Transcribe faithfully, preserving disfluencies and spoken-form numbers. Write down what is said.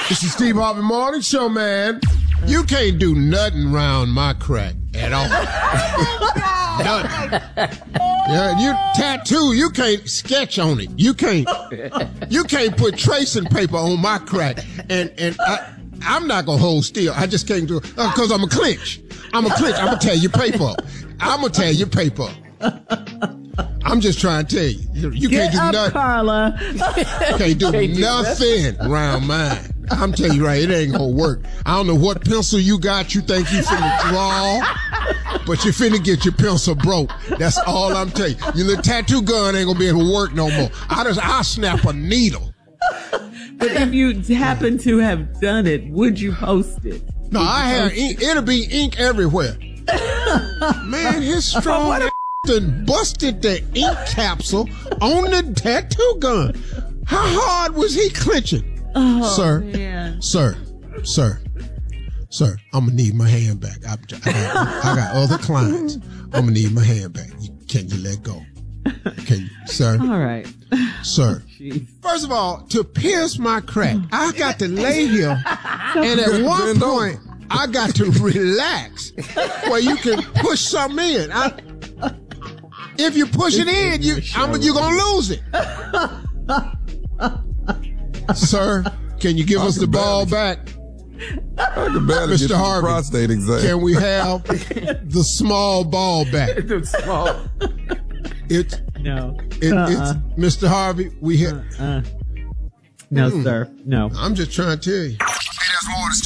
It's the Steve Harvey Morning Show, man. You can't do nothing round my crack at all. Nothing. Yeah, you tattoo, you can't sketch on it. You can't you can't put tracing paper on my crack. And and I, I'm not gonna hold still. I just can't do it because I'm a clinch. I'm a clinch. I'm gonna tear your paper up. I'm gonna tear your paper up. I'm just trying to tell you. You, you Get can't do up, nothing. Carla. You can't do Can't do nothing around mine. I'm telling you right, it ain't gonna work. I don't know what pencil you got you think you finna draw, but you finna get your pencil broke. That's all I'm telling you. Your little tattoo gun ain't gonna be able to work no more. I just, I'll snap a needle. But if you happen to have done it, would you post it? No, I have ink. It'll be ink everywhere. Man, his strong ass done busted the ink capsule on the tattoo gun. How hard was he clenching? Oh, sir, man. sir, sir, sir, I'm gonna need my hand back. I, I, got, I got other clients. I'm gonna need my hand back. You, can you let go? Can you, sir? All right. Sir. Jeez. First of all, to pierce my crack, I got to lay here, and at one point, I got to relax where you can push something in. I, if you push it in, you I'm, you're gonna lose it. Sir, can you give us the ball back? I can barely Mister get the Harvey, prostate exam. can we have the small ball back? The small. It, No. it Uh-uh. it's Mister Harvey. We have. Uh, no, Mm. sir. No. I'm just trying to tell you. Hey, there's more to